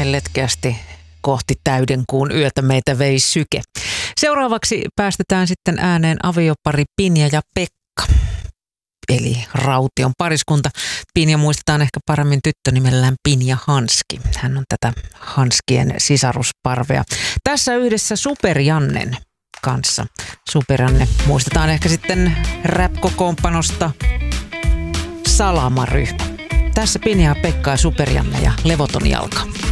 menee letkeästi kohti täyden kuun yötä, meitä vei syke. Seuraavaksi päästetään sitten ääneen aviopari Pinja ja Pekka, eli Raution pariskunta. Pinja muistetaan ehkä paremmin tyttönimellään Pinja Hanski. Hän on tätä Hanskien sisarusparvea. Tässä yhdessä Super Jannen kanssa. Super Janne muistetaan ehkä sitten rap-kokoonpanosta Salama-ryhmä. Tässä Pinja ja Pekka ja Super Janne ja Levoton jalka.